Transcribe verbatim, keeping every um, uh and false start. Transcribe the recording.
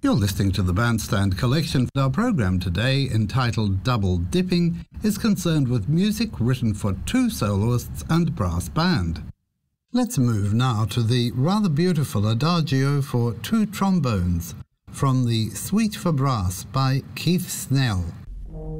You're listening to the Bandstand Collection. Our program today, entitled Double Dipping, is concerned with music written for two soloists and brass band. Let's move now to the rather beautiful Adagio for two trombones from the Suite for Brass by Keith Snell.